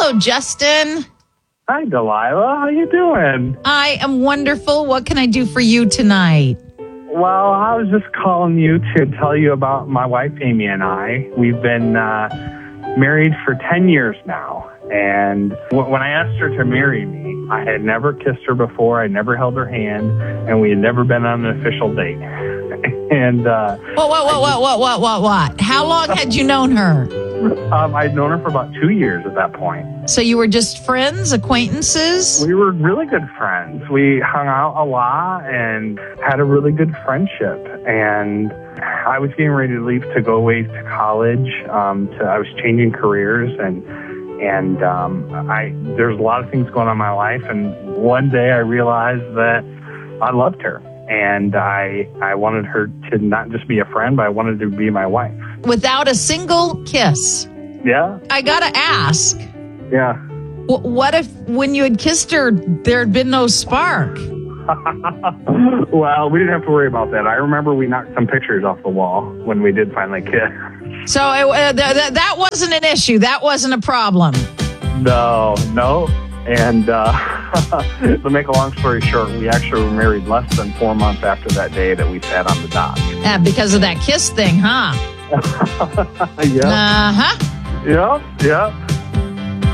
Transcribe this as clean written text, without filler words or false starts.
Hello, Justin. Hi, Delilah. How you doing? I am wonderful. What can I do for you tonight? Well, I was just calling you to tell you about my wife, Amy, and I. We've been married for 10 years now. And when I asked her to marry me, I had never kissed her before. I never held her hand, and we had never been on an official date. And What? How long had you known her? I'd known her for about 2 years at that point. So you were just friends, acquaintances? We were really good friends. We hung out a lot and had a really good friendship. And I was getting ready to leave to go away to college. I was changing careers, and there's a lot of things going on in my life. And one day I realized that I loved her, and I wanted her to not just be a friend, but I wanted her to be my wife. Without a single kiss. Yeah. I gotta ask. Yeah. What if when you had kissed her, there had been no spark? Well, we didn't have to worry about that. I remember we knocked some pictures off the wall when we did finally kiss. So that wasn't an issue. That wasn't a problem. No. And to make a long story short, we actually were married less than 4 months after that day that we sat on the dock. Because of that kiss thing, huh? Yeah. Uh-huh. Yeah.